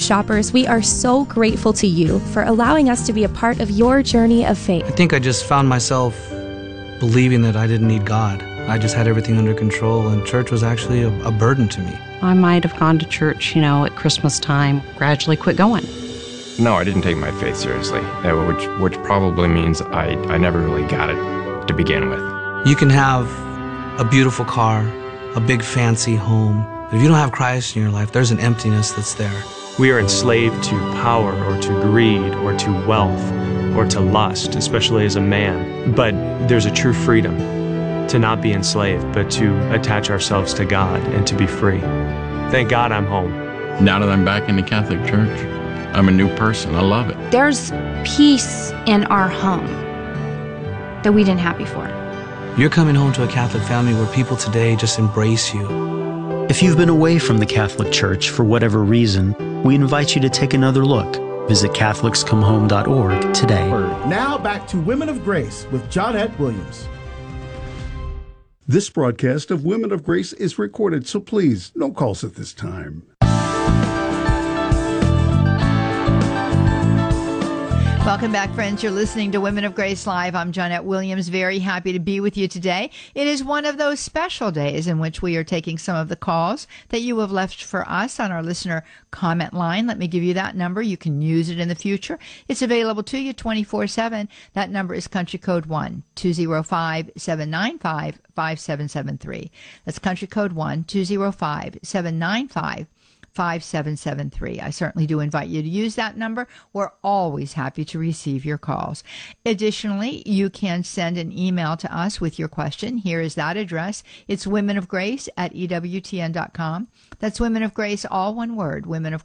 shoppers, we are so grateful to you for allowing us to be a part of your journey of faith. I think I just found myself believing that I didn't need God. I just had everything under control, and church was actually a burden to me. I might have gone to church, at Christmas time, gradually quit going. No, I didn't take my faith seriously, which probably means I never really got it to begin with. You can have a beautiful car, a big fancy home, but if you don't have Christ in your life, there's an emptiness that's there. We are enslaved to power or to greed or to wealth or to lust, especially as a man. But there's a true freedom to not be enslaved, but to attach ourselves to God and to be free. Thank God I'm home. Now that I'm back in the Catholic Church, I'm a new person. I love it. There's peace in our home that we didn't have before. You're coming home to a Catholic family where people today just embrace you. If you've been away from the Catholic Church for whatever reason, we invite you to take another look. Visit CatholicsComeHome.org today. Now back to Women of Grace with Johnette Williams. This broadcast of Women of Grace is recorded, so please, no calls at this time. Welcome back, friends. You're listening to Women of Grace Live. I'm Johnette Williams. Very happy to be with you today. It is one of those special days in which we are taking some of the calls that you have left for us on our listener comment line. Let me give you that number. You can use it in the future. It's available to you 24/7. That number is country code 1-205-795-5773. That's country code 1-205-795-5773. I certainly do invite you to use that number. We're always happy to receive your calls. Additionally, you can send an email to us with your question. Here is that address. It's womenofgrace@ewtn.com. That's Women of Grace, all one word,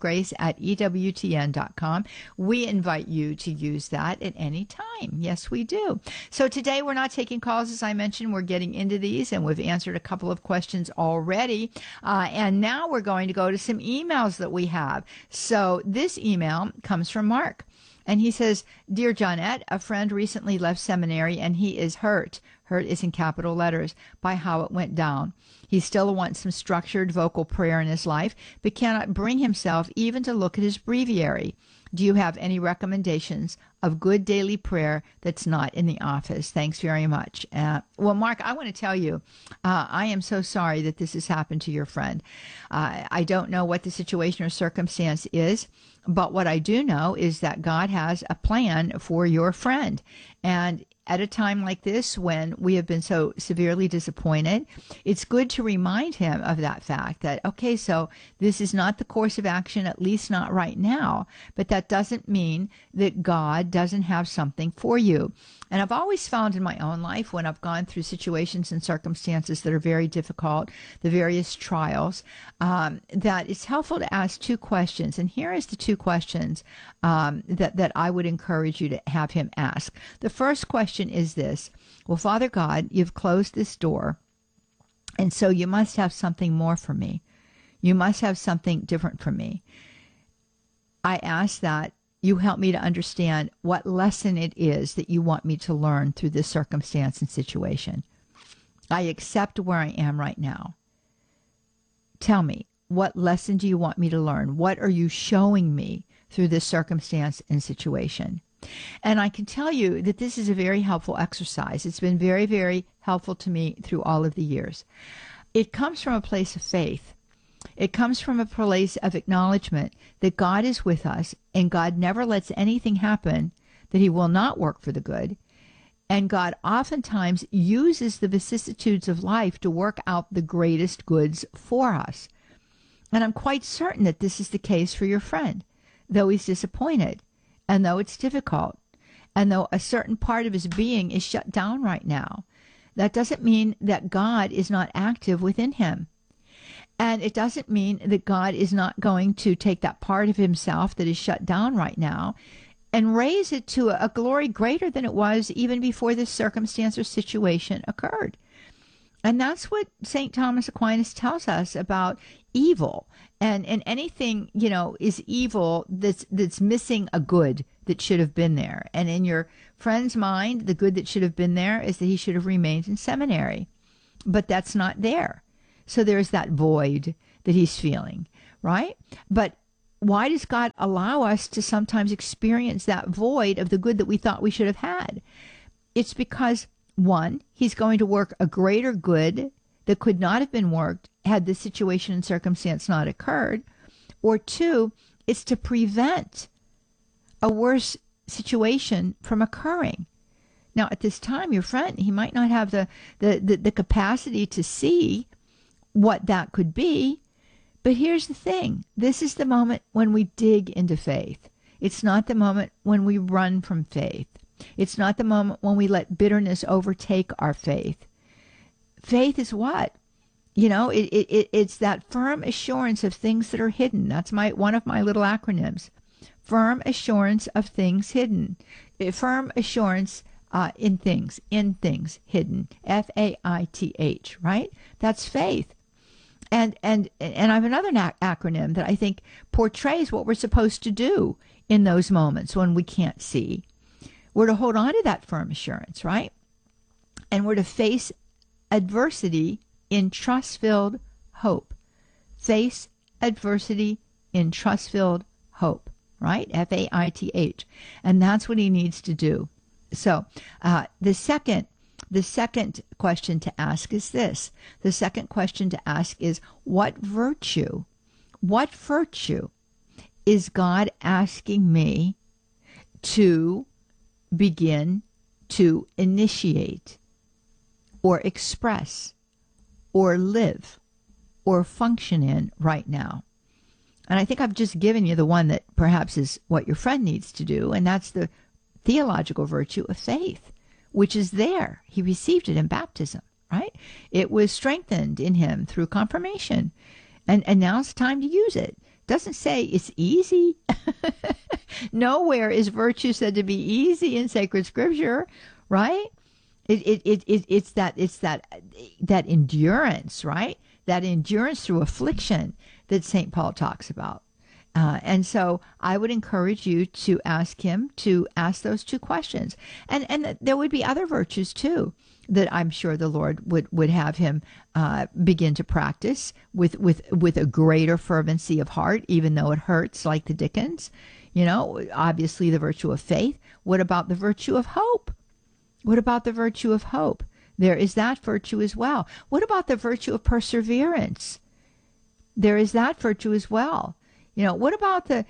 womenofgrace@ewtn.com. We invite you to use that at any time. Yes, we do. So today we're not taking calls, as I mentioned. We're getting into these, and we've answered a couple of questions already. And now we're going to go to some emails that we have. So this email comes from Mark. And he says, Dear Johnette, a friend recently left seminary and he is hurt. Hurt is in capital letters by how it went down. He still wants some structured vocal prayer in his life, but cannot bring himself even to look at his breviary. Do you have any recommendations of good daily prayer that's not in the office? Thanks very much. Well, Mark, I want to tell you, I am so sorry that this has happened to your friend. I don't know what the situation or circumstance is, but what I do know is that God has a plan for your friend. And at a time like this, when we have been so severely disappointed, it's good to remind him of that fact that, okay, so this is not the course of action, at least not right now, but that doesn't mean that God doesn't have something for you. And I've always found in my own life, when I've gone through situations and circumstances that are very difficult, the various trials, that it's helpful to ask two questions. And here is the two questions that I would encourage you to have him ask. The first question is this: well, Father God, you've closed this door, and so you must have something more for me. You must have something different for me. I ask that you help me to understand what lesson it is that you want me to learn through this circumstance and situation. I accept where I am right now. Tell me, what lesson do you want me to learn? What are you showing me through this circumstance and situation? And I can tell you that this is a very helpful exercise. It's been very, very helpful to me through all of the years. It comes from a place of faith. It comes from a place of acknowledgement that God is with us, and God never lets anything happen that he will not work for the good. And God oftentimes uses the vicissitudes of life to work out the greatest goods for us. And I'm quite certain that this is the case for your friend, though he's disappointed, and though it's difficult, and though a certain part of his being is shut down right now. That doesn't mean that God is not active within him. And it doesn't mean that God is not going to take that part of himself that is shut down right now and raise it to a glory greater than it was even before this circumstance or situation occurred. And that's what St. Thomas Aquinas tells us about evil. And anything, is evil that's missing a good that should have been there. And in your friend's mind, the good that should have been there is that he should have remained in seminary. But that's not there. So there's that void that he's feeling, right? But why does God allow us to sometimes experience that void of the good that we thought we should have had? It's because, one, he's going to work a greater good that could not have been worked had the situation and circumstance not occurred. Or two, it's to prevent a worse situation from occurring. Now, at this time, your friend, he might not have the capacity to see what that could be. But here's the thing. This is the moment when we dig into faith. It's not the moment when we run from faith. It's not the moment when we let bitterness overtake our faith. Faith is what? You know, it's that firm assurance of things that are hidden. That's one of my little acronyms. Firm assurance of things hidden. Firm assurance in things hidden. FAITH, right? That's faith. And I have another acronym that I think portrays what we're supposed to do in those moments when we can't see. We're to hold on to that firm assurance, right? And we're to face adversity in trust-filled hope. Face adversity in trust-filled hope, right? FAITH. And that's what he needs to do. So the second question to ask is this. The second question to ask is, what virtue is God asking me to begin to initiate or express or live or function in right now? And I think I've just given you the one that perhaps is what your friend needs to do, and that's the theological virtue of faith, which is there. He received it in baptism, right? It was strengthened in him through confirmation. And now it's time to use it. Doesn't say it's easy. Nowhere is virtue said to be easy in sacred scripture, right? It's that endurance, right? That endurance through affliction that St. Paul talks about. And so I would encourage you to ask him to ask those two questions. And there would be other virtues too that I'm sure the Lord would have him begin to practice with a greater fervency of heart, even though it hurts like the Dickens. You know, obviously the virtue of faith. What about the virtue of hope? What about the virtue of hope? There is that virtue as well. What about the virtue of perseverance? There is that virtue as well. You know, what about the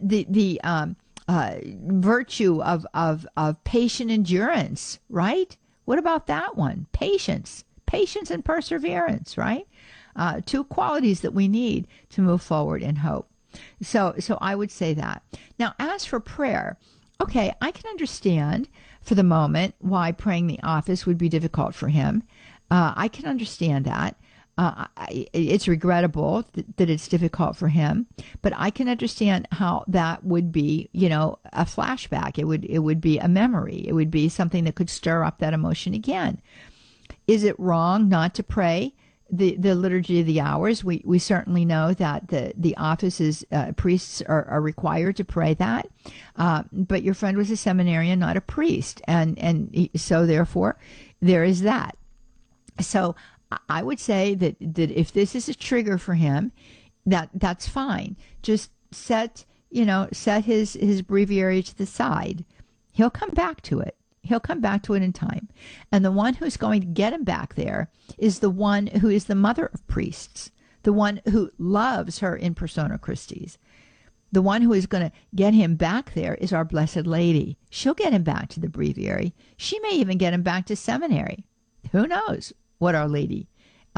virtue of patient endurance, right? What about that one? Patience and perseverance, right? Two qualities that we need to move forward in hope. So I would say that. Now, as for prayer, okay, I can understand for the moment why praying the office would be difficult for him. I can understand that. It's regrettable that it's difficult for him, but I can understand how that would be, you know, a flashback. It would be a memory. It would be something that could stir up that emotion again. Is it wrong not to pray the Liturgy of the Hours? We certainly know that the offices, priests are required to pray that, but your friend was a seminarian, not a priest, and so therefore there is that. So I would say that if this is a trigger for him, that's fine. Just set his breviary to the side. He'll come back to it. He'll come back to it in time. And the one who's going to get him back there is the one who is the mother of priests, the one who loves her in persona Christis. The one who is going to get him back there is our Blessed Lady. She'll get him back to the breviary. She may even get him back to seminary. Who knows what Our Lady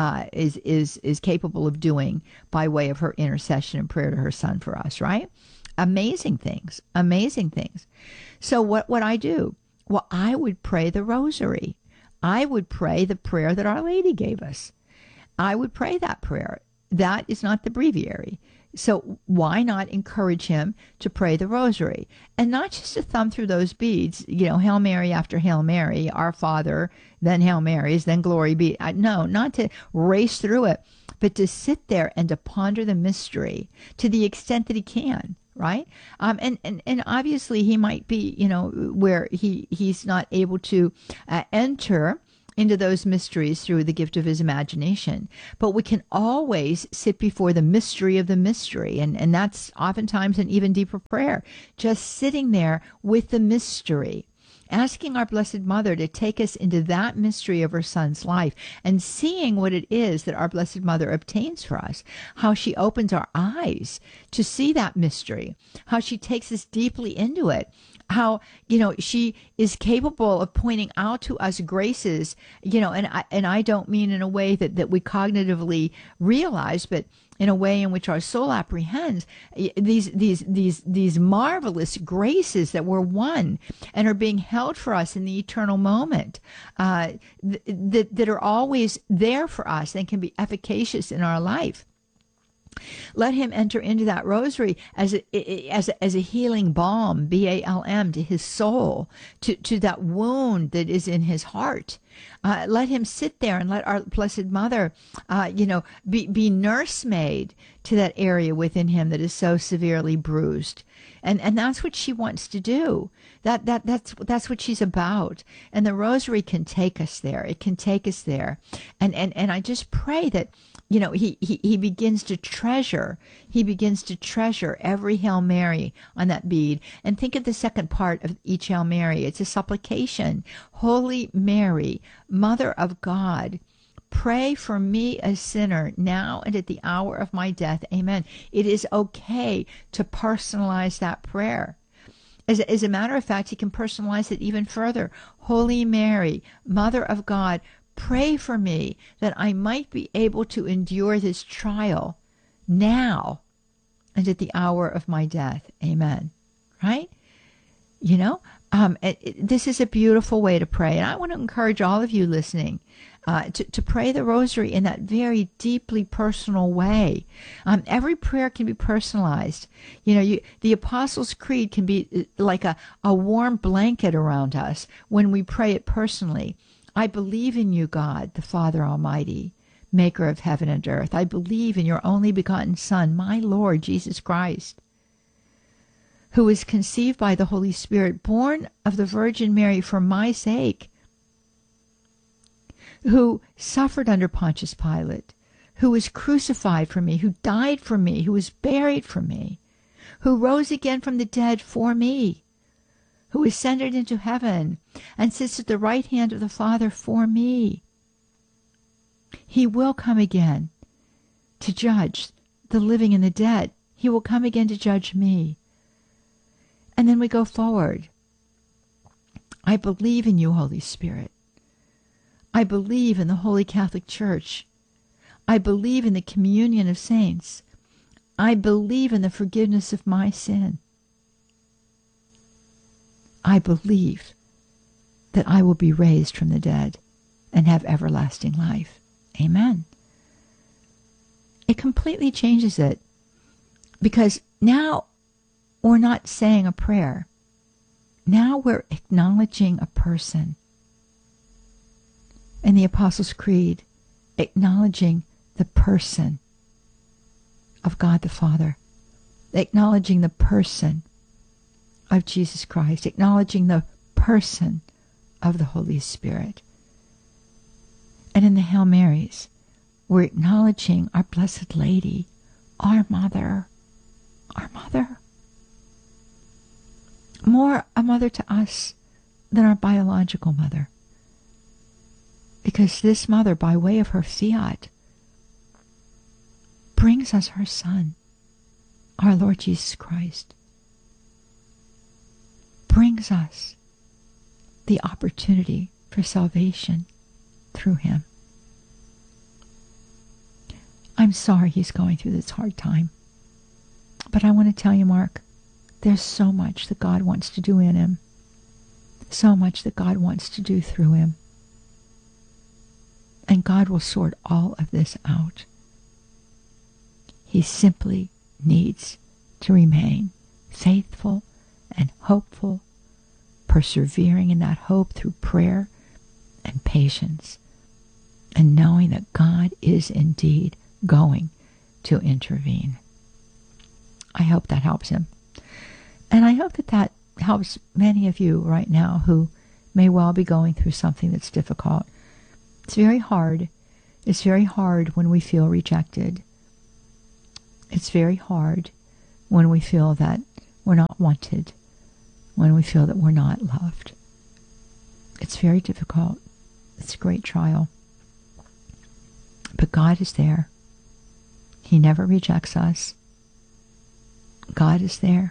is capable of doing by way of her intercession and prayer to her Son for us, right? Amazing things. So what would I do? Well, I would pray the rosary. I would pray the prayer that Our Lady gave us. I would pray that prayer. That is not the breviary. So why not encourage him to pray the rosary? And not just to thumb through those beads, you know, Hail Mary after Hail Mary, Our Father, then Hail Marys, then Glory be. No, not to race through it, but to sit there and to ponder the mystery to the extent that he can. Right? And obviously he might be, you know, where he's not able to enter into those mysteries through the gift of his imagination. But we can always sit before the mystery of the mystery. And that's oftentimes an even deeper prayer. Just sitting there with the mystery, asking our Blessed Mother to take us into that mystery of her Son's life and seeing what it is that our Blessed Mother obtains for us, how she opens our eyes to see that mystery, how she takes us deeply into it, how, she is capable of pointing out to us graces, and I don't mean in a way that we cognitively realize, but in a way in which our soul apprehends these marvelous graces that were won and are being held for us in the eternal moment, that are always there for us and can be efficacious in our life. Let him enter into that rosary as a healing balm, BALM, to his soul, to that wound that is in his heart. Let him sit there and let our Blessed Mother, be nursemaid to that area within him that is so severely bruised. And that's what she wants to do. That's what she's about. And the rosary can take us there. It can take us there. And I just pray that, he begins to treasure. He begins to treasure every Hail Mary on that bead. And think of the second part of each Hail Mary. It's a supplication. Holy Mary, Mother of God, pray for me, a sinner, now and at the hour of my death. Amen. It is okay to personalize that prayer. As a matter of fact, he can personalize it even further. Holy Mary, Mother of God, pray for me that I might be able to endure this trial now and at the hour of my death. Amen. Right? This is a beautiful way to pray. And I want to encourage all of you listening to pray the rosary in that very deeply personal way. Every prayer can be personalized. The Apostles' Creed can be like a warm blanket around us when we pray it personally. I believe in you, God, the Father Almighty, maker of heaven and earth. I believe in your only begotten Son, my Lord Jesus Christ, who was conceived by the Holy Spirit, born of the Virgin Mary for my sake, who suffered under Pontius Pilate, who was crucified for me, who died for me, who was buried for me, who rose again from the dead for me, who ascended into heaven and sits at the right hand of the Father for me. He will come again to judge the living and the dead. He will come again to judge me. And then we go forward. I believe in you, Holy Spirit. I believe in the Holy Catholic Church. I believe in the communion of saints. I believe in the forgiveness of my sin. I believe that I will be raised from the dead and have everlasting life. Amen. It completely changes it, because now we're not saying a prayer. Now we're acknowledging a person. In the Apostles' Creed, acknowledging the person of God the Father, acknowledging the person of Jesus Christ, acknowledging the person of the Holy Spirit. And in the Hail Marys, we're acknowledging our Blessed Lady, our Mother, our Mother. More a mother to us than our biological mother. Because this mother, by way of her fiat, brings us her Son, our Lord Jesus Christ. Brings us the opportunity for salvation through him. I'm sorry he's going through this hard time. But I want to tell you, Mark, there's so much that God wants to do in him. So much that God wants to do through him. And God will sort all of this out. He simply needs to remain faithful and hopeful, persevering in that hope through prayer and patience, and knowing that God is indeed going to intervene. I hope that helps him. And I hope that that helps many of you right now who may well be going through something that's difficult. It's very hard. It's very hard when we feel rejected. It's very hard when we feel that we're not wanted, when we feel that we're not loved. It's very difficult. It's a great trial. But God is there. He never rejects us. God is there.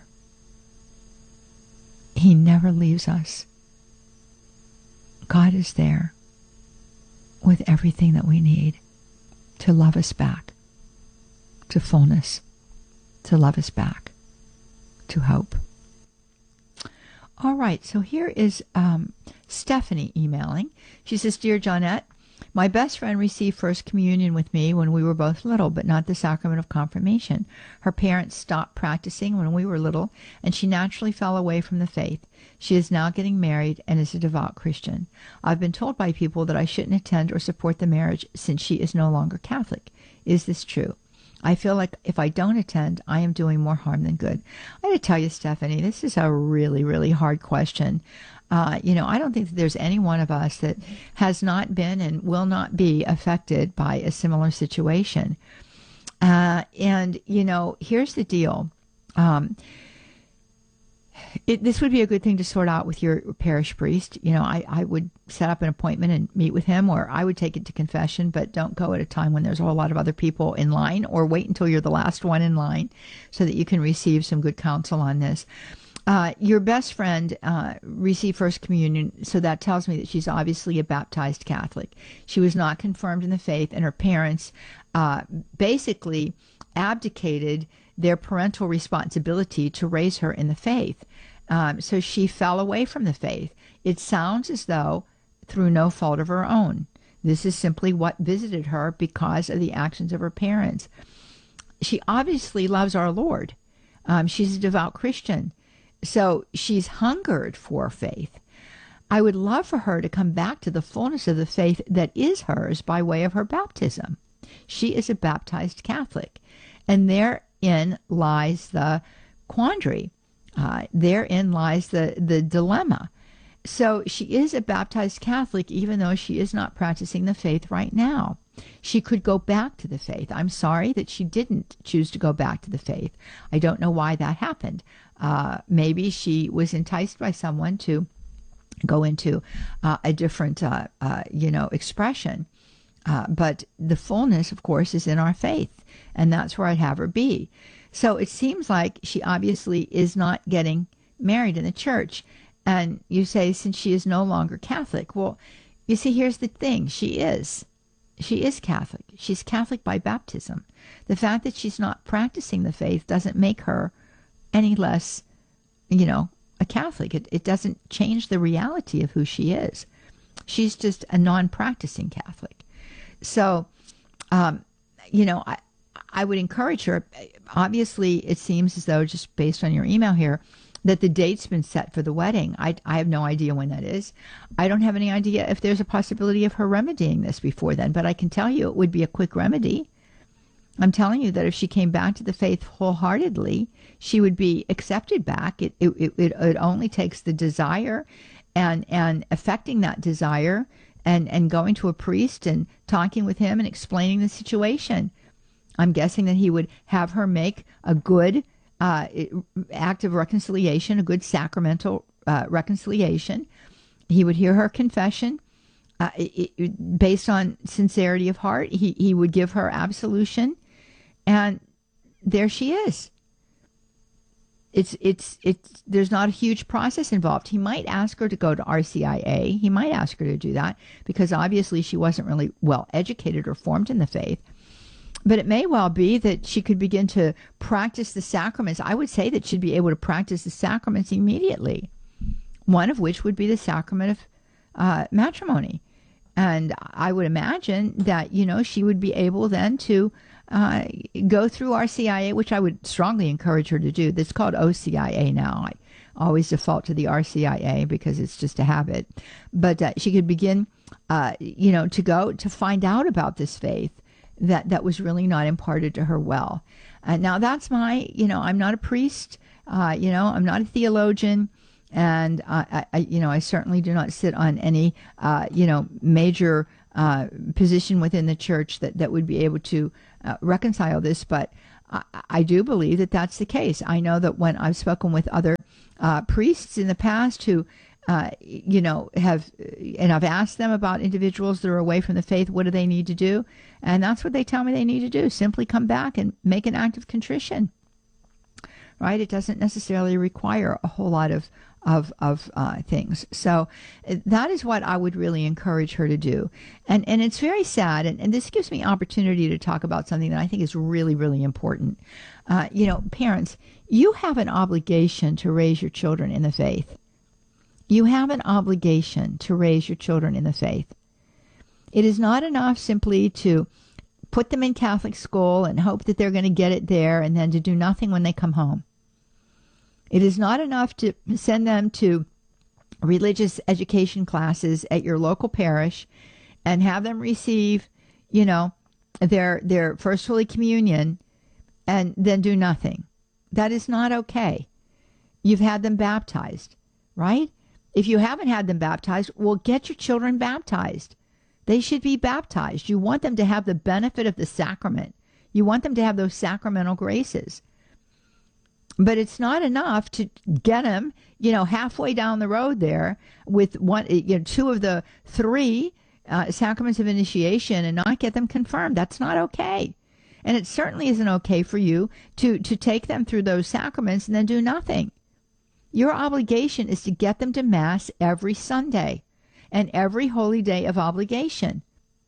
He never leaves us. God is there with everything that we need to love us back, to fullness, to love us back, to hope. All right, so here is Stephanie emailing. She says, Dear Johnette, my best friend received First Communion with me when we were both little, but not the sacrament of confirmation. Her parents stopped practicing when we were little, and she naturally fell away from the faith. She is now getting married and is a devout Christian. I've been told by people that I shouldn't attend or support the marriage since she is no longer Catholic. Is this true? I feel like if I don't attend, I am doing more harm than good. I got to tell you, Stephanie, this is a really, really hard question. I don't think that there's any one of us that has not been and will not be affected by a similar situation. And here's the deal. This would be a good thing to sort out with your parish priest. I would set up an appointment and meet with him, or I would take it to confession, but don't go at a time when there's a whole lot of other people in line, or wait until you're the last one in line so that you can receive some good counsel on this. Your best friend received First Communion, so that tells me that she's obviously a baptized Catholic. She was not confirmed in the faith, and her parents basically abdicated their parental responsibility to raise her in the faith. So she fell away from the faith. It sounds as though through no fault of her own. This is simply what visited her because of the actions of her parents. She obviously loves our Lord. She's a devout Christian. So she's hungered for faith. I would love for her to come back to the fullness of the faith that is hers by way of her baptism. She is a baptized Catholic. And therein lies the quandary. Therein lies the dilemma. So she is a baptized Catholic, even though she is not practicing the faith right now. She could go back to the faith. I'm sorry that she didn't choose to go back to the faith. I don't know why that happened. Maybe she was enticed by someone to go into a different, expression. But the fullness, of course, is in our faith, and that's where I'd have her be. So it seems like she obviously is not getting married in the church. And you say, since she is no longer Catholic. Well, you see, here's the thing. She is Catholic. She's Catholic by baptism. The fact that she's not practicing the faith doesn't make her any less, a Catholic. It doesn't change the reality of who she is. She's just a non-practicing Catholic. So, I would encourage her. Obviously, it seems as though, just based on your email here, that the date's been set for the wedding. I have no idea when that is. I don't have any idea if there's a possibility of her remedying this before then, but I can tell you it would be a quick remedy. I'm telling you that if she came back to the faith wholeheartedly, she would be accepted back. It only takes the desire and affecting that desire and going to a priest and talking with him and explaining the situation. I'm guessing that he would have her make a good act of reconciliation, a good sacramental reconciliation. He would hear her confession. Based on sincerity of heart, he would give her absolution, and there she is. It's there's not a huge process involved. He might ask her to go to RCIA. He might ask her to do that because obviously she wasn't really well educated or formed in the faith. But it may well be that she could begin to practice the sacraments. I would say that she'd be able to practice the sacraments immediately, one of which would be the sacrament of matrimony. And I would imagine that, she would be able then to go through RCIA, which I would strongly encourage her to do. It's called OCIA now. I always default to the RCIA because it's just a habit. But she could begin, to go to find out about this faith that was really not imparted to her well. Now that's my, I'm not a priest, I'm not a theologian, and I certainly do not sit on any, major position within the church that would be able to reconcile this, but I do believe that that's the case. I know that when I've spoken with other priests in the past who, and I've asked them about individuals that are away from the faith, what do they need to do? And that's what they tell me they need to do. Simply come back and make an act of contrition, right? It doesn't necessarily require a whole lot of things. So that is what I would really encourage her to do. And it's very sad, and this gives me opportunity to talk about something that I think is really, really important. Parents, you have an obligation to raise your children in the faith. You have an obligation to raise your children in the faith. It is not enough simply to put them in Catholic school and hope that they're going to get it there and then to do nothing when they come home. It is not enough to send them to religious education classes at your local parish and have them receive, their First Holy Communion and then do nothing. That is not okay. You've had them baptized, right? If you haven't had them baptized, well, get your children baptized. They should be baptized. You want them to have the benefit of the sacrament. You want them to have those sacramental graces. But it's not enough to get them, halfway down the road there with two of the three sacraments of initiation and not get them confirmed. That's not okay. And it certainly isn't okay for you to take them through those sacraments and then do nothing. Your obligation is to get them to Mass every Sunday and every holy day of obligation.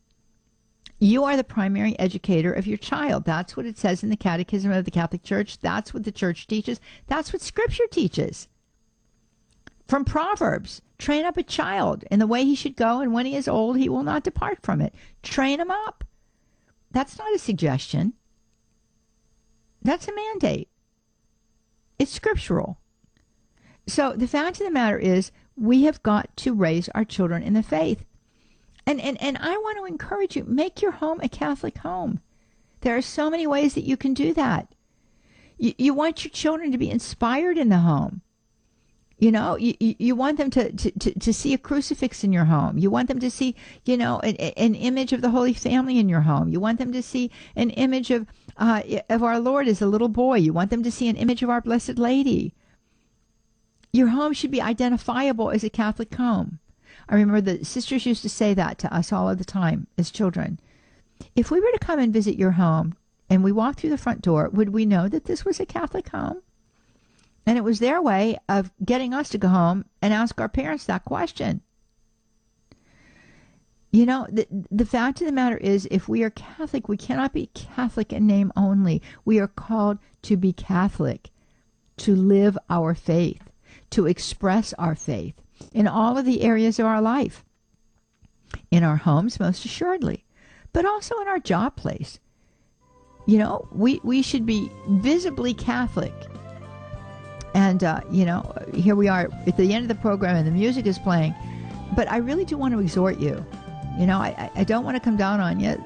You are the primary educator of your child. That's what it says in the Catechism of the Catholic Church. That's what the Church teaches. That's what Scripture teaches. From Proverbs, train up a child in the way he should go, and when he is old, he will not depart from it. Train him up. That's not a suggestion. That's a mandate. It's scriptural. So the fact of the matter is, we have got to raise our children in the faith. And I want to encourage you, make your home a Catholic home. There are so many ways that you can do that. You want your children to be inspired in the home. You want them to see a crucifix in your home. You want them to see, an image of the Holy Family in your home. You want them to see an image of our Lord as a little boy. You want them to see an image of our Blessed Lady. Your home should be identifiable as a Catholic home. I remember the sisters used to say that to us all of the time as children. If we were to come and visit your home and we walked through the front door, would we know that this was a Catholic home? And it was their way of getting us to go home and ask our parents that question. The fact of the matter is, if we are Catholic, we cannot be Catholic in name only. We are called to be Catholic, to live our faith, to express our faith in all of the areas of our life. In our homes, most assuredly, but also in our job place. We should be visibly Catholic. And, here we are at the end of the program and the music is playing. But I really do want to exhort you. I don't want to come down on you,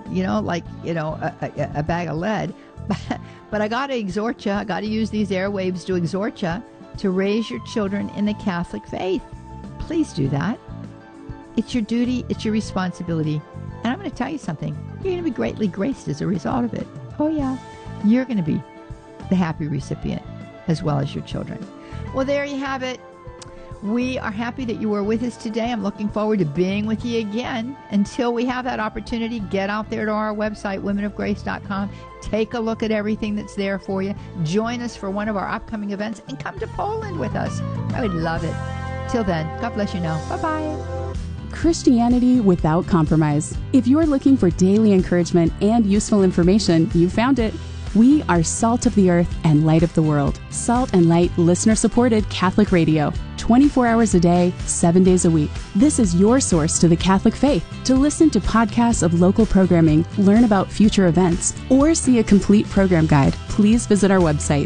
a bag of lead. But I got to exhort you. I got to use these airwaves to exhort you to raise your children in the Catholic faith. Please do that. It's your duty. It's your responsibility. And I'm going to tell you something. You're going to be greatly graced as a result of it. Oh, yeah. You're going to be the happy recipient as well as your children. Well, there you have it. We are happy that you were with us today. I'm looking forward to being with you again. Until we have that opportunity, get out there to our website, womenofgrace.com. Take a look at everything that's there for you. Join us for one of our upcoming events and come to Poland with us. I would love it. Till then, God bless you now. Bye-bye. Christianity without compromise. If you're looking for daily encouragement and useful information, you found it. We are Salt of the Earth and Light of the World. Salt and Light listener-supported Catholic radio. 24 hours a day, 7 days a week. This is your source to the Catholic faith. To listen to podcasts of local programming, learn about future events, or see a complete program guide, please visit our website,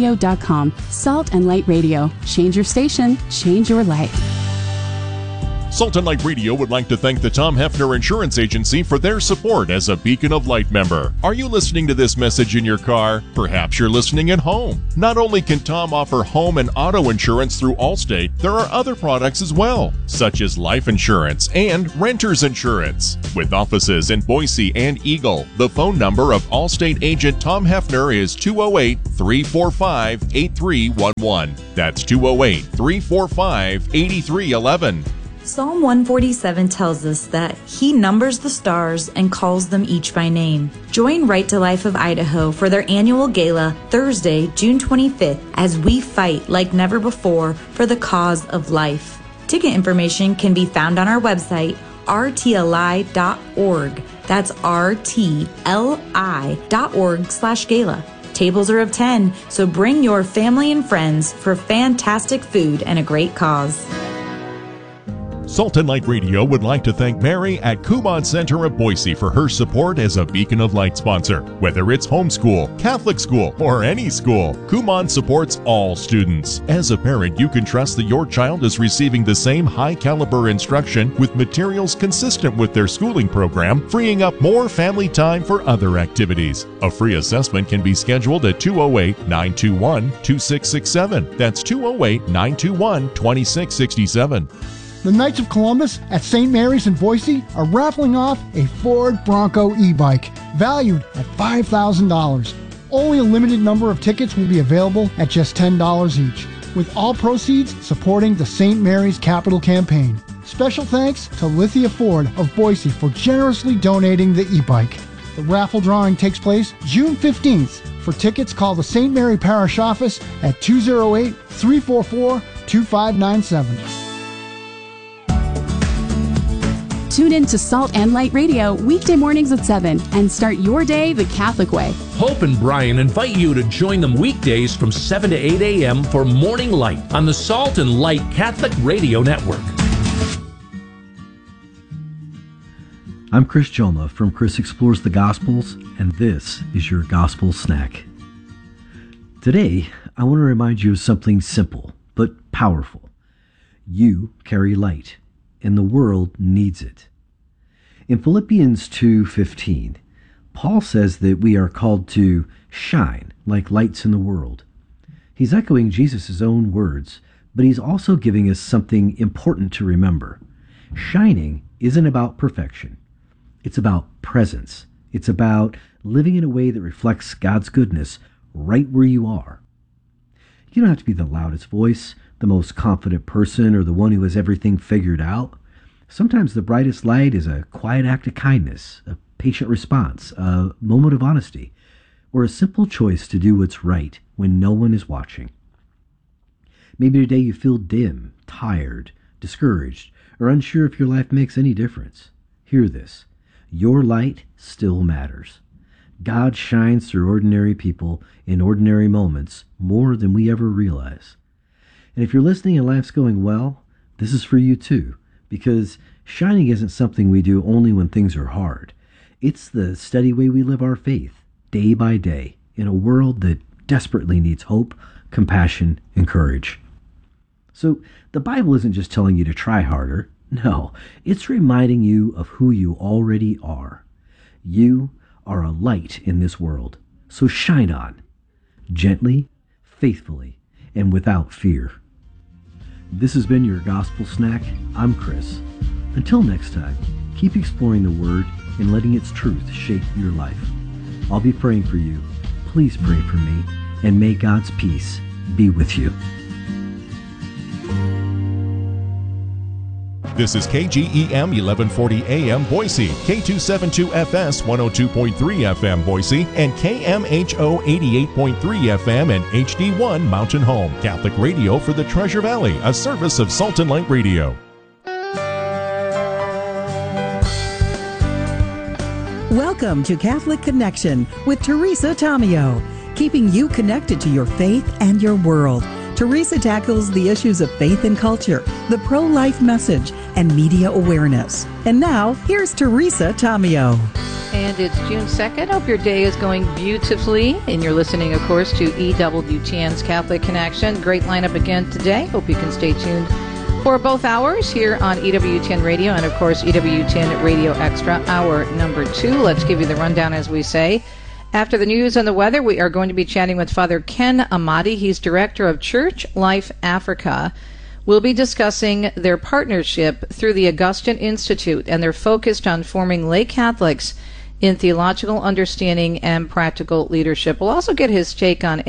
saltandlightradio.com. Salt and Light Radio. Change your station, change your life. Salt and Light Radio would like to thank the Tom Hefner Insurance Agency for their support as a Beacon of Light member. Are you listening to this message in your car? Perhaps you're listening at home. Not only can Tom offer home and auto insurance through Allstate, there are other products as well, such as life insurance and renter's insurance. With offices in Boise and Eagle, the phone number of Allstate agent Tom Hefner is 208-345-8311. That's 208-345-8311. Psalm 147 tells us that He numbers the stars and calls them each by name. Join Right to Life of Idaho for their annual gala Thursday, June 25th, as we fight like never before for the cause of life. Ticket information can be found on our website, rtli.org. That's rtli.org/gala. Tables are of 10, so bring your family and friends for fantastic food and a great cause. Salt and Light Radio would like to thank Mary at Kumon Center of Boise for her support as a Beacon of Light sponsor. Whether it's homeschool, Catholic school, or any school, Kumon supports all students. As a parent, you can trust that your child is receiving the same high-caliber instruction with materials consistent with their schooling program, freeing up more family time for other activities. A free assessment can be scheduled at 208-921-2667. That's 208-921-2667. The Knights of Columbus at St. Mary's in Boise are raffling off a Ford Bronco e-bike valued at $5,000. Only a limited number of tickets will be available at just $10 each, with all proceeds supporting the St. Mary's Capital Campaign. Special thanks to Lithia Ford of Boise for generously donating the e-bike. The raffle drawing takes place June 15th. For tickets, call the St. Mary Parish Office at 208-344-2597. Tune in to Salt and Light Radio weekday mornings at 7 and start your day the Catholic way. Hope and Brian invite you to join them weekdays from 7 to 8 a.m. for Morning Light on the Salt and Light Catholic Radio Network. I'm Chris Joma from Chris Explores the Gospels, and this is your Gospel Snack. Today, I want to remind you of something simple but powerful. You carry light, and the world needs it. In Philippians 2:15, Paul says that we are called to shine like lights in the world. He's echoing Jesus' own words, but he's also giving us something important to remember. Shining isn't about perfection. It's about presence. It's about living in a way that reflects God's goodness right where you are. You don't have to be the loudest voice, the most confident person, or the one who has everything figured out. Sometimes the brightest light is a quiet act of kindness, a patient response, a moment of honesty, or a simple choice to do what's right when no one is watching. Maybe today you feel dim, tired, discouraged, or unsure if your life makes any difference. Hear this. Your light still matters. God shines through ordinary people in ordinary moments more than we ever realize. And if you're listening and life's going well, this is for you too, because shining isn't something we do only when things are hard. It's the steady way we live our faith, day by day, in a world that desperately needs hope, compassion, and courage. So the Bible isn't just telling you to try harder. No, it's reminding you of who you already are. You are a light in this world, so shine on, gently, faithfully, and without fear. This has been your Gospel Snack. I'm Chris. Until next time, keep exploring the Word and letting its truth shape your life. I'll be praying for you. Please pray for me, and may God's peace be with you. This is KGEM 1140 AM Boise, K272FS 102.3 FM Boise, and KMHO 88.3 FM and HD1 Mountain Home, Catholic radio for the Treasure Valley, a service of Salt and Light Radio. Welcome to Catholic Connection with Teresa Tomeo, keeping you connected to your faith and your world. Teresa tackles the issues of faith and culture, the pro-life message, and media awareness. And now, here's Teresa Tomeo. And it's June 2nd. Hope your day is going beautifully. And you're listening, of course, to E.W. Chan's Catholic Connection. Great lineup again today. Hope you can stay tuned for both hours here on EWTN Radio and, of course, EWTN Radio Extra, hour number 2. Let's give you the rundown, as we say. After the news and the weather, we are going to be chatting with Father Ken Amadi. He's director of Church Life Africa. We'll be discussing their partnership through the Augustine Institute, and they're focused on forming lay Catholics in theological understanding and practical leadership. We'll also get his take on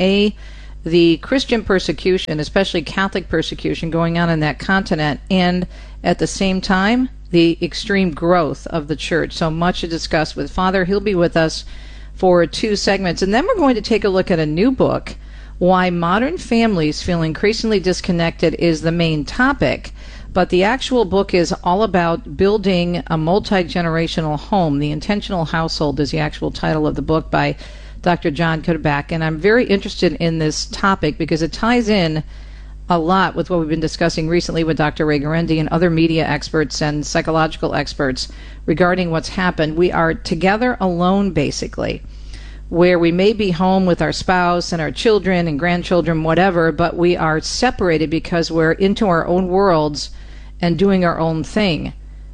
the Christian persecution, especially Catholic persecution, going on in that continent, and at the same time, the extreme growth of the church. So much to discuss with Father. He'll be with us for 2 segments. And then we're going to take a look at a new book, Why Modern Families Feel Increasingly Disconnected is the main topic. But the actual book is all about building a multi-generational home. The Intentional Household is the actual title of the book by Dr. John Kudeback, and I'm very interested in this topic because it ties in a lot with what we've been discussing recently with Dr. Ray Guarendi and other media experts and psychological experts regarding what's happened. We are together alone, basically, where we may be home with our spouse and our children and grandchildren, whatever, but we are separated because we're into our own worlds and doing our own thing,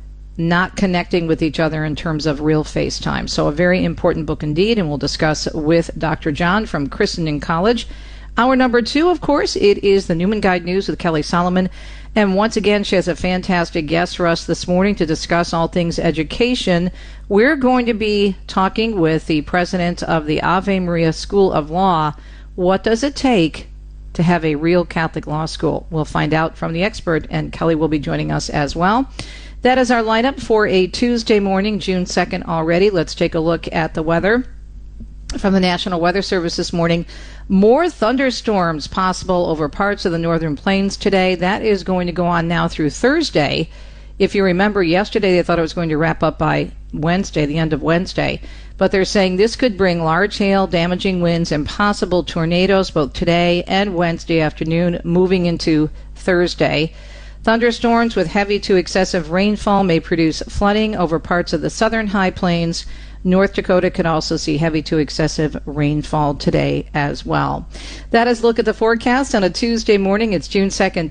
not connecting with each other in terms of real FaceTime. So a very important book indeed, and we'll discuss with Dr. John from Christendom College. Hour number 2, of course, it is the Newman Guide News with Kelly Solomon. And once again, she has a fantastic guest for us this morning to discuss all things education. We're going to be talking with the president of the Ave Maria School of Law. What does it take to have a real Catholic law school? We'll find out from the expert, and Kelly will be joining us as well. That is our lineup for a Tuesday morning, June 2nd already. Let's take a look at the weather from the National Weather Service this morning. More thunderstorms possible over parts of the northern plains today. That is going to go on now through Thursday. If you remember, yesterday they thought it was going to wrap up by Wednesday, the end of Wednesday. But they're saying this could bring large hail, damaging winds, and possible tornadoes both today and Wednesday afternoon, moving into Thursday. Thunderstorms with heavy to excessive rainfall may produce flooding over parts of the southern high plains. North Dakota could also see heavy to excessive rainfall today as well. That is a look at the forecast on a Tuesday morning. It's June 2nd,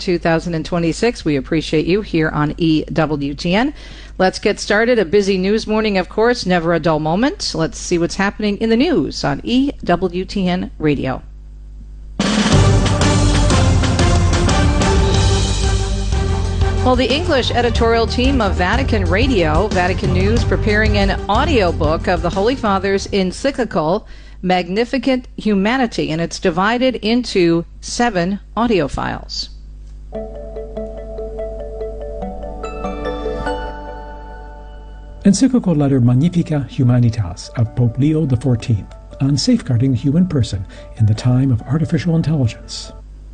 2026. We appreciate you here on EWTN. Let's get started. A busy news morning, of course, never a dull moment. Let's see what's happening in the news on EWTN Radio. Well, the English editorial team of Vatican Radio, Vatican News, preparing an audiobook of the Holy Father's encyclical, Magnificat Humanity, and it's divided into 7 audio files. Encyclical letter Magnificat Humanitas of Pope Leo XIV on safeguarding the human person in the time of artificial intelligence.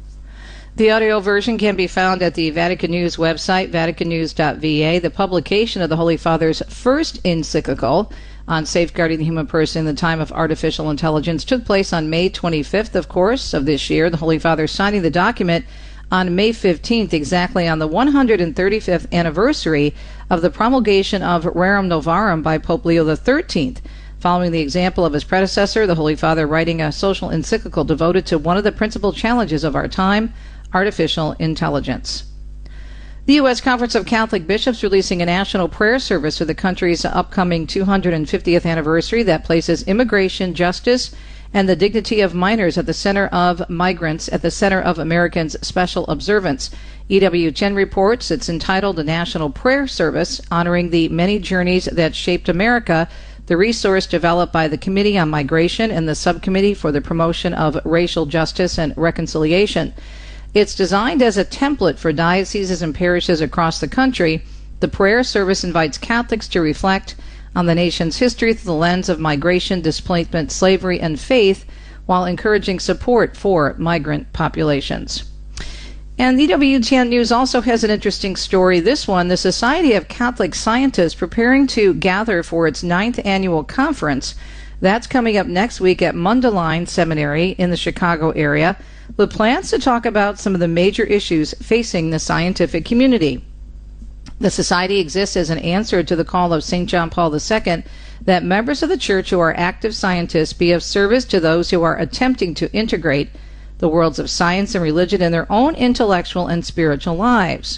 The audio version can be found at the Vatican News website, vaticannews.va. The publication of the Holy Father's first encyclical on safeguarding the human person in the time of artificial intelligence took place on May 25th, of course, of this year. The Holy Father signing the document on May 15th, exactly on the 135th anniversary of the promulgation of Rerum Novarum by Pope Leo XIII. Following the example of his predecessor, the Holy Father writing a social encyclical devoted to one of the principal challenges of our time, artificial intelligence. The U.S. Conference of Catholic Bishops releasing a national prayer service for the country's upcoming 250th anniversary that places immigration, justice, and the dignity of minors at the center of migrants, at the center of Americans' special observance. EWTN reports it's entitled A National Prayer Service, honoring the many journeys that shaped America, the resource developed by the Committee on Migration and the Subcommittee for the Promotion of Racial Justice and Reconciliation. It's designed as a template for dioceses and parishes across the country. The prayer service invites Catholics to reflect on the nation's history through the lens of migration, displacement, slavery, and faith, while encouraging support for migrant populations. And the EWTN News also has an interesting story. This one, the Society of Catholic Scientists preparing to gather for its 9th annual conference. That's coming up next week at Mundelein Seminary in the Chicago area, with plans to talk about some of the major issues facing the scientific community. The Society exists as an answer to the call of St. John Paul II that members of the Church who are active scientists be of service to those who are attempting to integrate the worlds of science and religion in their own intellectual and spiritual lives.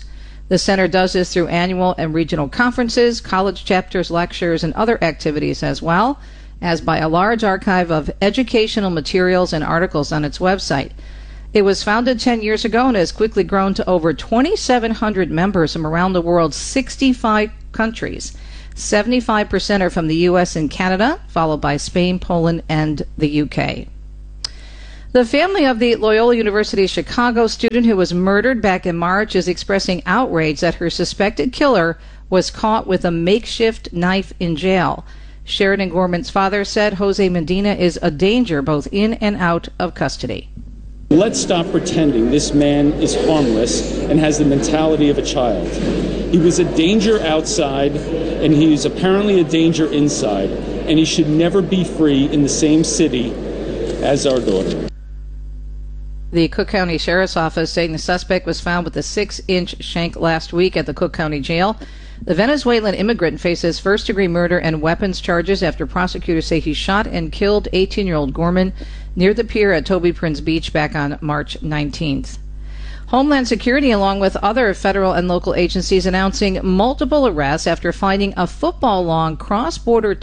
The center does this through annual and regional conferences, college chapters, lectures, and other activities, as well as by a large archive of educational materials and articles on its website. It was founded 10 years ago and has quickly grown to over 2,700 members from around the world's 65 countries. 75% are from the U.S. and Canada, followed by Spain, Poland, and the UK. The family of the Loyola University Chicago student who was murdered back in March is expressing outrage that her suspected killer was caught with a makeshift knife in jail. Sheridan Gorman's father said Jose Medina is a danger both in and out of custody. Let's stop pretending this man is harmless and has the mentality of a child. He was a danger outside, and he is apparently a danger inside, and he should never be free in the same city as our daughter. The Cook County Sheriff's Office saying the suspect was found with a 6-inch shank last week at the Cook County Jail. The Venezuelan immigrant faces first-degree murder and weapons charges after prosecutors say he shot and killed 18-year-old Gorman near the pier at Toby Prince Beach back on March 19th. Homeland Security, along with other federal and local agencies, announcing multiple arrests after finding a football-long cross-border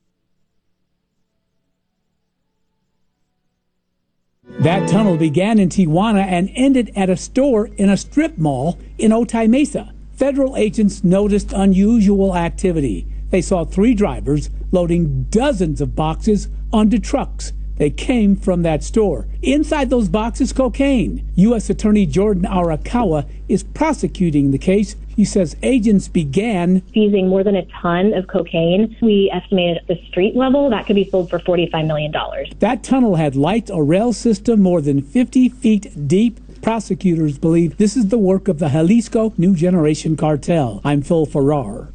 That tunnel began in Tijuana and ended at a store in a strip mall in Otay Mesa. Federal agents noticed unusual activity. They saw 3 drivers loading dozens of boxes onto trucks. They came from that store. Inside those boxes, cocaine. U.S. Attorney Jordan Arakawa is prosecuting the case. He says agents began seizing more than a ton of cocaine. We estimated at the street level that could be sold for $45 million. That tunnel had lights or rail system more than 50 feet deep. Prosecutors believe this is the work of the Jalisco New Generation Cartel. I'm Phil Farrar.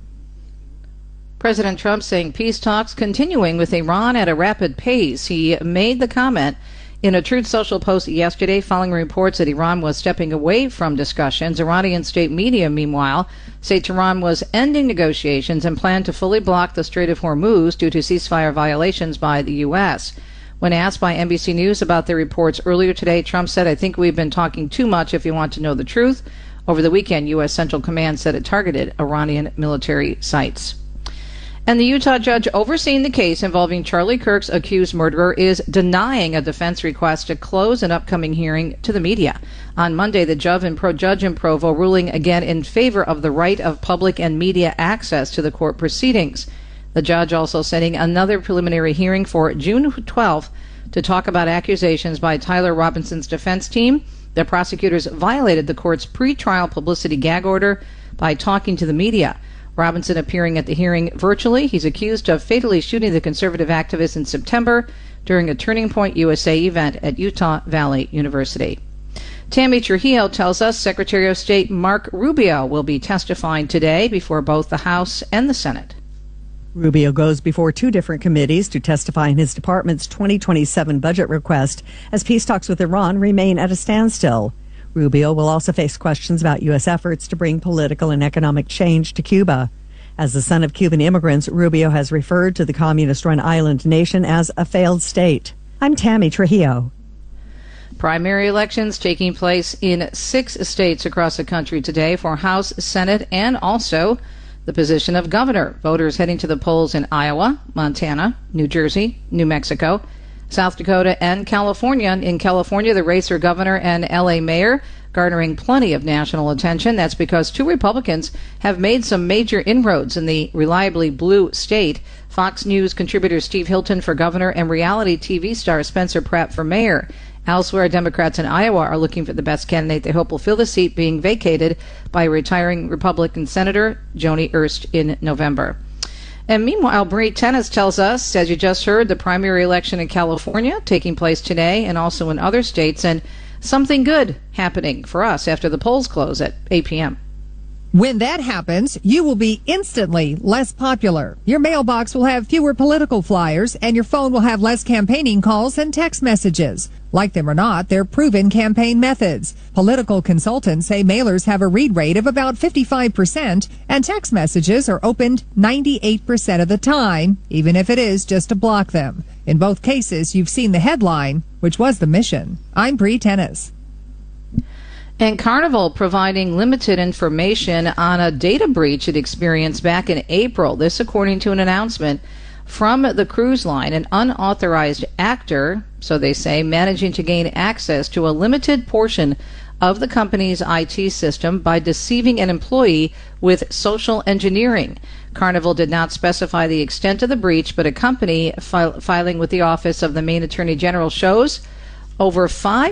President Trump saying peace talks continuing with Iran at a rapid pace. He made the comment in a Truth Social post yesterday following reports that Iran was stepping away from discussions. Iranian state media, meanwhile, say Tehran was ending negotiations and planned to fully block the Strait of Hormuz due to ceasefire violations by the U.S. When asked by NBC News about the reports earlier today, Trump said, "I think we've been talking too much if you want to know the truth." Over the weekend, U.S. Central Command said it targeted Iranian military sites. And the Utah judge overseeing the case involving Charlie Kirk's accused murderer is denying a defense request to close an upcoming hearing to the media. On Monday, the judge in Provo ruling again in favor of the right of public and media access to the court proceedings. The judge also setting another preliminary hearing for June 12th to talk about accusations by Tyler Robinson's defense team that prosecutors violated the court's pretrial publicity gag order by talking to the media. Robinson appearing at the hearing virtually. He's accused of fatally shooting the conservative activist in September during a Turning Point USA event at Utah Valley University. Tammy Trujillo tells us Secretary of State Mark Rubio will be testifying today before both the House and the Senate. Rubio goes before 2 different committees to testify in his department's 2027 budget request as peace talks with Iran remain at a standstill. Rubio will also face questions about U.S. efforts to bring political and economic change to Cuba. As the son of Cuban immigrants, Rubio has referred to the communist-run island nation as a failed state. I'm Tammy Trujillo. Primary elections taking place in 6 states across the country today for House, Senate, and also the position of governor. Voters heading to the polls in Iowa, Montana, New Jersey, New Mexico, South Dakota, and California. In California, the race for governor and L.A. mayor garnering plenty of national attention. That's because 2 Republicans have made some major inroads in the reliably blue state. Fox News contributor Steve Hilton for governor and reality TV star Spencer Pratt for mayor. Elsewhere, Democrats in Iowa are looking for the best candidate they hope will fill the seat being vacated by retiring Republican Senator Joni Ernst in November. And meanwhile, Bree Tennis tells us, as you just heard, the primary election in California taking place today and also in other states, and something good happening for us after the polls close at 8 p.m. When that happens, you will be instantly less popular. Your mailbox will have fewer political flyers, and your phone will have less campaigning calls and text messages. Like them or not, they're proven campaign methods. Political consultants say mailers have a read rate of about 55%, and text messages are opened 98% of the time, even if it is just to block them. In both cases, you've seen the headline, which was the mission. I'm Bree Tennis. And Carnival providing limited information on a data breach it experienced back in April. This according to an announcement from the cruise line. An unauthorized actor, so they say, managing to gain access to a limited portion of the company's IT system by deceiving an employee with social engineering. Carnival did not specify the extent of the breach, but a company filing with the Office of the Maine Attorney General shows over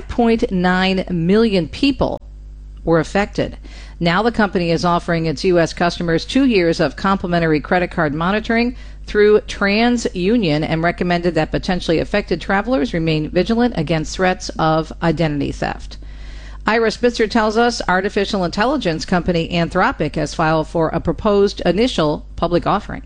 5.9 million people were affected. Now the company is offering its U.S. customers 2 years of complimentary credit card monitoring through TransUnion and recommended that potentially affected travelers remain vigilant against threats of identity theft. Ira Spitzer tells us artificial intelligence company Anthropic has filed for a proposed initial public offering.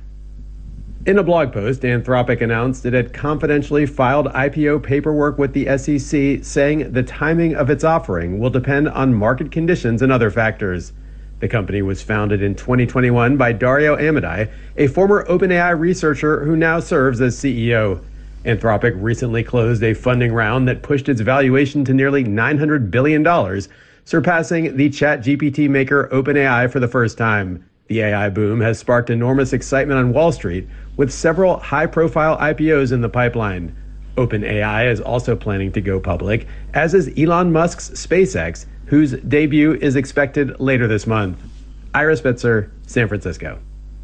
In a blog post, Anthropic announced it had confidentially filed IPO paperwork with the SEC, saying the timing of its offering will depend on market conditions and other factors. The company was founded in 2021 by Dario Amodei, a former OpenAI researcher who now serves as CEO. Anthropic recently closed a funding round that pushed its valuation to nearly $900 billion, surpassing the ChatGPT maker OpenAI for the first time. The AI boom has sparked enormous excitement on Wall Street, with several high-profile IPOs in the pipeline. OpenAI is also planning to go public, as is Elon Musk's SpaceX, whose debut is expected later this month. Ira Spitzer, San Francisco.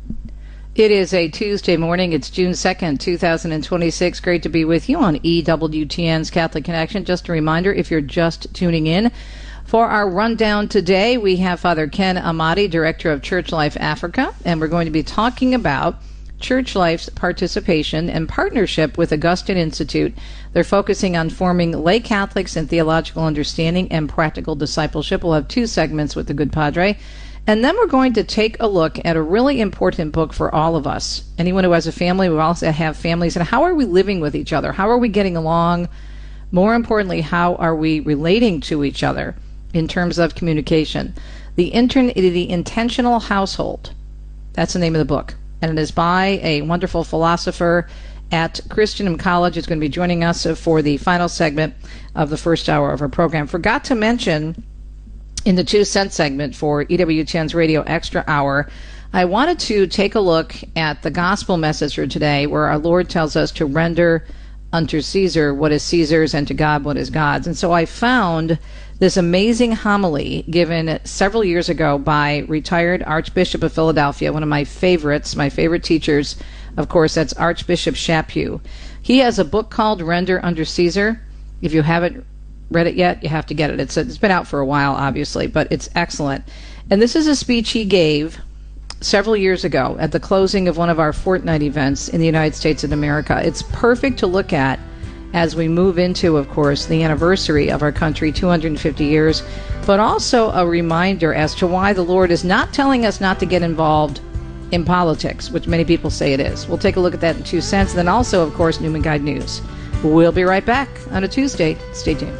It is a Tuesday morning. It's June 2nd, 2026. Great to be with you on EWTN's Catholic Connection. Just a reminder, if you're just tuning in, for our rundown today, we have Father Ken Amati, Director of Church Life Africa, and we're going to be talking about Church Life's participation and partnership with Augustine Institute. They're focusing on forming lay Catholics in theological understanding and practical discipleship. We'll have 2 segments with the Good Padre. And then we're going to take a look at a really important book for all of us. Anyone who has a family, we also have families. And how are we living with each other? How are we getting along? More importantly, how are we relating to each other in terms of communication? The Intentional Household. That's the name of the book. And it is by a wonderful philosopher at Christian College. It's going to be joining us for the final segment of the first hour of our program. Forgot to mention, in the 2 cent segment for EWTN's Radio Extra Hour, I wanted to take a look at the gospel message for today, where our Lord tells us to render unto Caesar what is Caesar's and to God what is God's. And so I found this amazing homily given several years ago by retired Archbishop of Philadelphia, one of my favorites, my favorite teachers. Of course, that's Archbishop Chaput. He has a book called Render Unto Caesar. If you haven't read it yet, you have to get it. It's been out for a while, obviously, but it's excellent. And this is a speech he gave several years ago at the closing of one of our fortnight events in the United States of America. It's perfect to look at as we move into, of course, the anniversary of our country, 250 years, but also a reminder as to why the Lord is not telling us not to get involved in politics, which many people say it is. We'll take a look at that in 2 cents. And then also, of course, Newman Guide News. We'll be right back on a Tuesday. Stay tuned.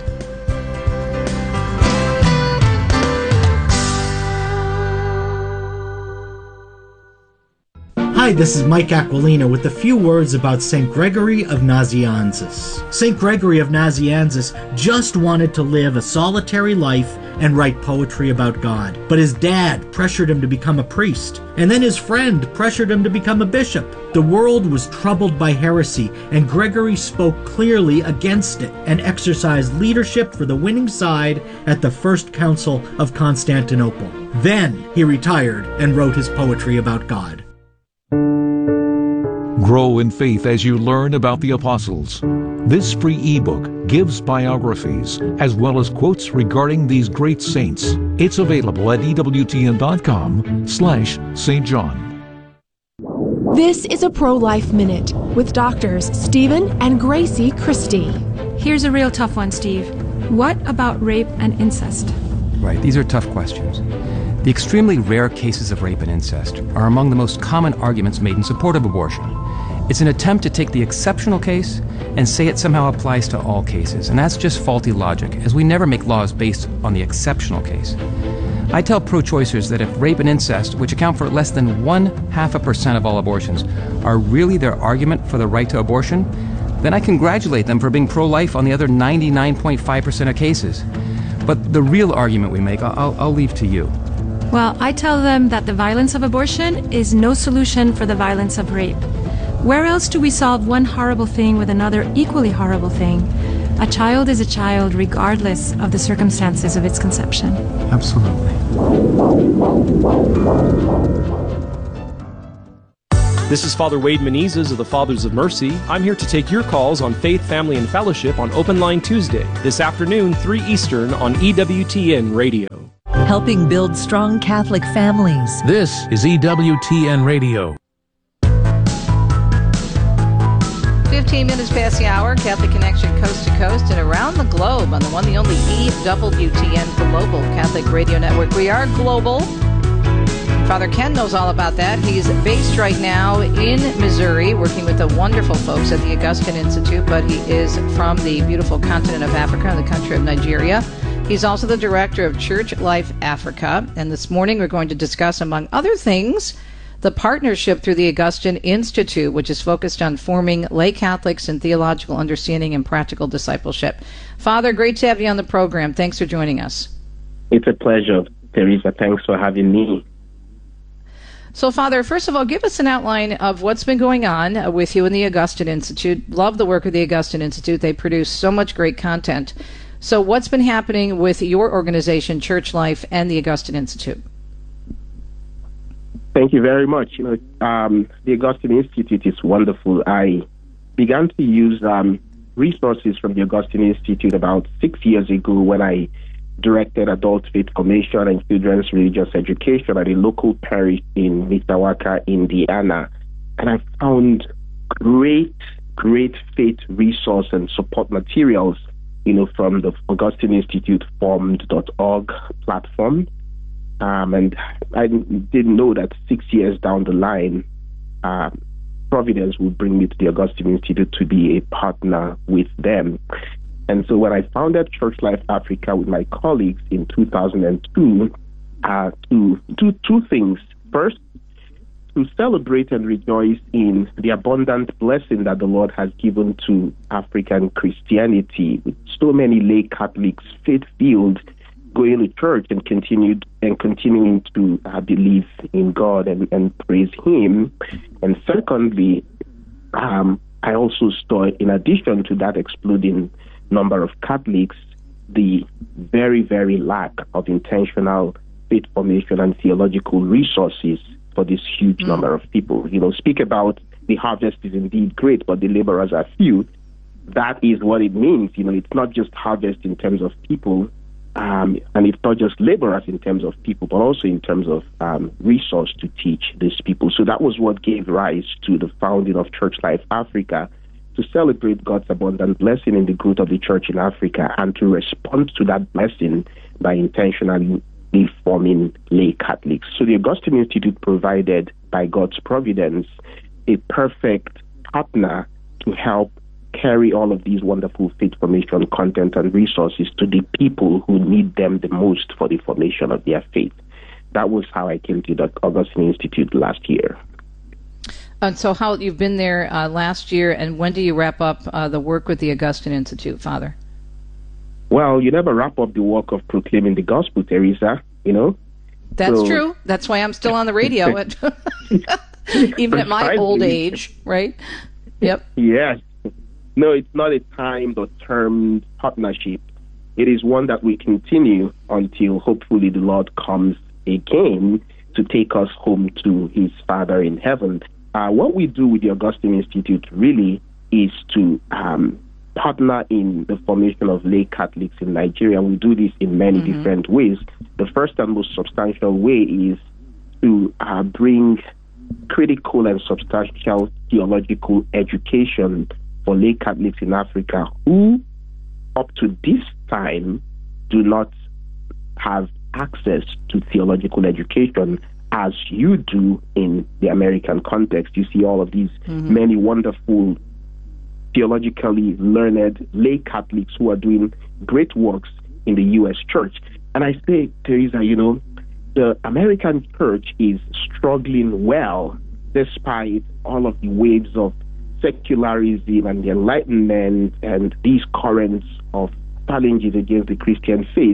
Hi, this is Mike Aquilina with a few words about St. Gregory of Nazianzus. St. Gregory of Nazianzus just wanted to live a solitary life and write poetry about God, but his dad pressured him to become a priest, and then his friend pressured him to become a bishop. The world was troubled by heresy, and Gregory spoke clearly against it and exercised leadership for the winning side at the First Council of Constantinople. Then he retired and wrote his poetry about God. Grow in faith as you learn about the apostles. This free ebook gives biographies as well as quotes regarding these great saints. It's available at EWTN.com/St. John. This is a Pro-Life Minute with doctors Stephen and Gracie Christie. Here's a real tough one, Steve. What about rape and incest? Right, these are tough questions. The extremely rare cases of rape and incest are among the most common arguments made in support of abortion. It's an attempt to take the exceptional case and say it somehow applies to all cases, and that's just faulty logic, as we never make laws based on the exceptional case. I tell pro-choicers that if rape and incest, which account for less than 0.5% of all abortions, are really their argument for the right to abortion, then I congratulate them for being pro-life on the other 99.5% of cases. But the real argument we make, I'll leave to you. Well, I tell them that the violence of abortion is no solution for the violence of rape. Where else do we solve one horrible thing with another equally horrible thing? A child is a child regardless of the circumstances of its conception. Absolutely. This is Father Wade Menezes of the Fathers of Mercy. I'm here to take your calls on Faith, Family, and Fellowship on Open Line Tuesday, this afternoon, 3 Eastern on EWTN Radio. Helping build strong Catholic families. This is EWTN Radio. 15 minutes past the hour, Catholic Connection coast to coast and around the globe on the one, the only EWTN Global Catholic Radio Network. We are global. Father Ken knows all about that. He's based right now in Missouri, working with the wonderful folks at the Augustine Institute, but he is from the beautiful continent of Africa, the country of Nigeria. He's also the director of Church Life Africa, and this morning we're going to discuss, among other things, the partnership through the Augustine Institute, which is focused on forming lay Catholics in theological understanding and practical discipleship. Father, great to have you on the program. Thanks for joining us. It's a pleasure, Teresa. Thanks for having me. So, Father, first of all, give us an outline of what's been going on with you in the Augustine Institute. Love the work of the Augustine Institute. They produce so much great content. So what's been happening with your organization, Church Life, and the Augustine Institute? Thank you very much. The Augustine Institute is wonderful. I began to use resources from the Augustine Institute about 6 years ago when I directed adult faith formation and children's religious education at a local parish in Mishawaka, Indiana. And I found great faith resource and support materials, from the Augustine Institute formed.org platform. And I didn't know that 6 years down the line, Providence would bring me to the Augustine Institute to be a partner with them. And so when I founded Church Life Africa with my colleagues in 2002, to do two things. First, to celebrate and rejoice in the abundant blessing that the Lord has given to African Christianity, with so many lay Catholics faith-filled going to church and continuing to believe in God and praise Him. And secondly, I also saw, in addition to that exploding number of Catholics, the very, very lack of intentional faith formation and theological resources for this huge number of people. Speak about the harvest is indeed great, but the laborers are few. That is what it means. It's not just harvest in terms of people, and it's not just laborers in terms of people, but also in terms of resource to teach these people. So that was what gave rise to the founding of Church Life Africa, to celebrate God's abundant blessing in the growth of the church in Africa and to respond to that blessing by intentionally forming lay Catholics. So the Augustine Institute provided, by God's providence, a perfect partner to help carry all of these wonderful faith formation content and resources to the people who need them the most for the formation of their faith. That was how I came to the Augustine Institute last year. And so how you've been there last year, and when do you wrap up the work with the Augustine Institute, Father? Well, you never wrap up the work of proclaiming the gospel, Teresa, That's true. That's why I'm still on the radio, even at my old age, right? Yep. Yes. No, it's not a timed or termed partnership. It is one that we continue until hopefully the Lord comes again to take us home to His Father in heaven. What we do with the Augustine Institute really is to partner in the formation of lay Catholics in Nigeria. We do this in many different ways. The first and most substantial way is to bring critical and substantial theological education for lay Catholics in Africa who, up to this time, do not have access to theological education as you do in the American context. You see all of these many wonderful theologically learned lay Catholics who are doing great works in the U.S. church. And I say, Teresa, the American church is struggling well despite all of the waves of secularism and the Enlightenment and these currents of challenges against the Christian faith.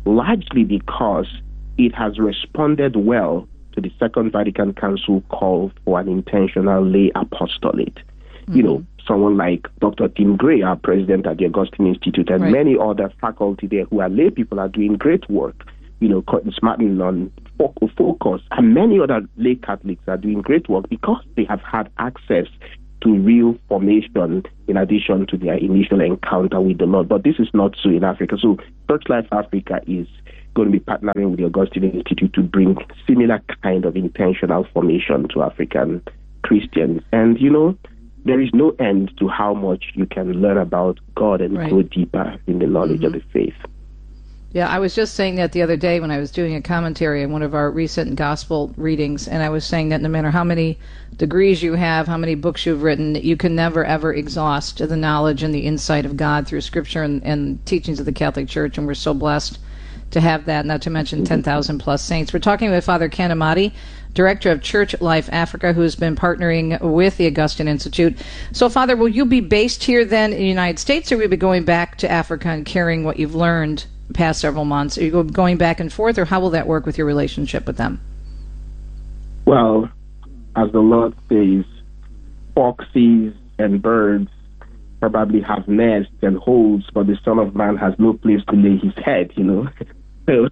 largely because it has responded well to the Second Vatican Council call for an intentional lay apostolate. You know, someone like Dr. Tim Gray, our president at the Augustine Institute, and many other faculty there who are lay people are doing great work. You know, Curtis Martin on Focus, and many other lay Catholics are doing great work because they have had access to real formation in addition to their initial encounter with the Lord. But this is not so in Africa. So Church Life Africa is going to be partnering with the Augustine Institute to bring similar kind of intentional formation to African Christians. And, you know, there is no end to how much you can learn about God and go deeper in the knowledge of the faith. Yeah, I was just saying that the other day when I was doing a commentary on one of our recent gospel readings, and I was saying that no matter how many degrees you have, how many books you've written, you can never, ever exhaust the knowledge and the insight of God through Scripture and teachings of the Catholic Church, and we're so blessed to have that, not to mention 10,000 plus saints. We're talking with Father Ken Amati, Director of Church Life Africa, who's been partnering with the Augustine Institute. So, Father, will you be based here then in the United States, or will you be going back to Africa and carrying what you've learned the past several months? Are you going back and forth, or how will that work with your relationship with them? Well, as the Lord says, foxes and birds probably have nests and holes, but the Son of Man has no place to lay his head, you know. So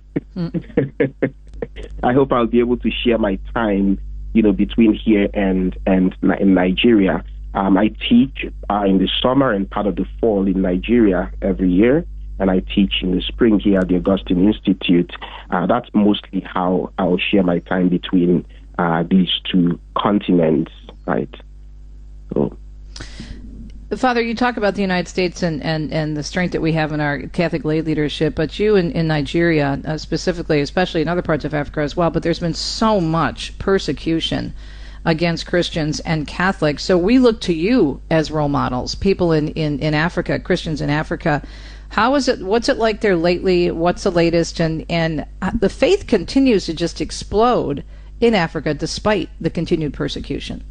I hope I'll be able to share my time, you know, between here and in Nigeria. I teach in the summer and part of the fall in Nigeria every year, and I teach in the spring here at the Augustine Institute. That's mostly how I'll share my time between these two continents, right? So. Father, you talk about the United States and the strength that we have in our Catholic lay leadership, but you in Nigeria specifically, especially in other parts of Africa as well, but there's been so much persecution against Christians and Catholics. So we look to you as role models, people in Africa, Christians in Africa. How is it? What's it like there lately? What's the latest? And the faith continues to just explode in Africa despite the continued persecution.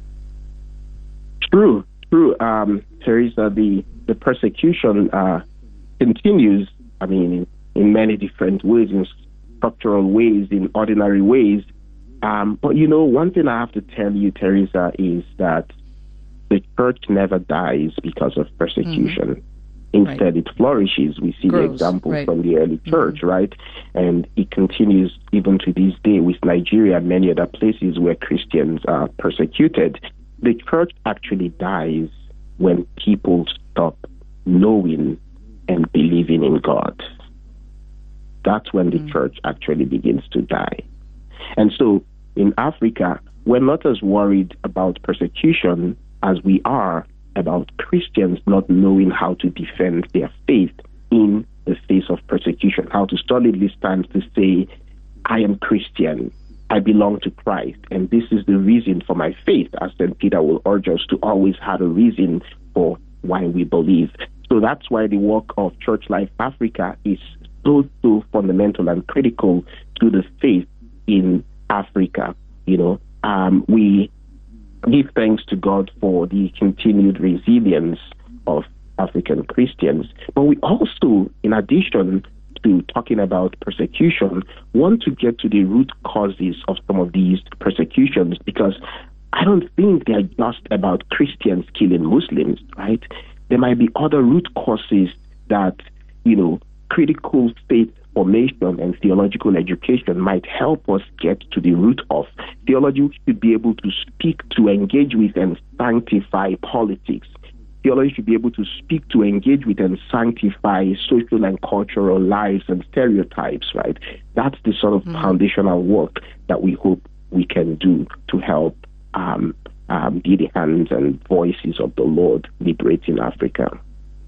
True. Teresa, the persecution continues, I mean, in many different ways, in structural ways, in ordinary ways. But, you know, one thing I have to tell you, Teresa, is that the church never dies because of persecution. Instead, it flourishes. We see the examples from the early church, right? And it continues even to this day with Nigeria and many other places where Christians are persecuted. The church actually dies when people stop knowing and believing in God. That's when the church actually begins to die. And so in Africa, we're not as worried about persecution as we are about Christians not knowing how to defend their faith in the face of persecution, how to solidly stand to say, I am Christian, I belong to Christ, and this is the reason for my faith, as St. Peter will urge us to always have a reason for why we believe. So that's why the work of Church Life Africa is so fundamental and critical to the faith in Africa. You know, we give thanks to God for the continued resilience of African Christians, but we also, in addition to talking about persecution, want to get to the root causes of some of these persecutions, because I don't think they're just about Christians killing Muslims, right? There might be other root causes that, you know, critical faith formation and theological education might help us get to the root of. Theology should be able to speak to, engage with, and sanctify politics. Theology should be able to speak to, engage with, and sanctify social and cultural lives and stereotypes, right? That's the sort of foundational work that we hope we can do to help be the hands and voices of the Lord liberating Africa.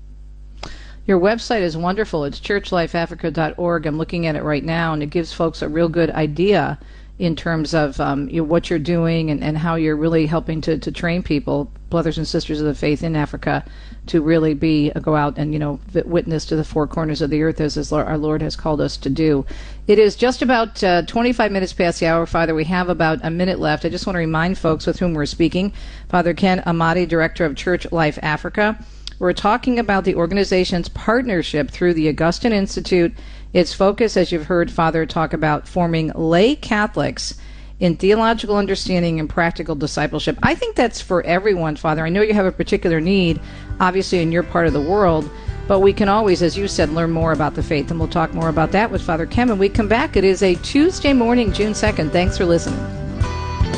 Your website is wonderful. It's churchlifeafrica.org. I'm looking at it right now, and it gives folks a real good idea in terms of what you're doing and how you're really helping to train people, brothers and sisters of the faith in Africa, to really go out and, you know, witness to the four corners of the earth as our Lord has called us to do. It is just about 25 minutes past the hour, Father. We have about a minute left. I just want to remind folks with whom we're speaking. Father Ken Amati, Director of Church Life Africa. We're talking about the organization's partnership through the Augustine Institute. Its focus, as you've heard Father talk about, forming lay Catholics in theological understanding and practical discipleship. I think that's for everyone, Father. I know you have a particular need, obviously, in your part of the world, but we can always, as you said, learn more about the faith, and we'll talk more about that with Father Ken when we come back. It is a Tuesday morning, June 2nd. Thanks for listening.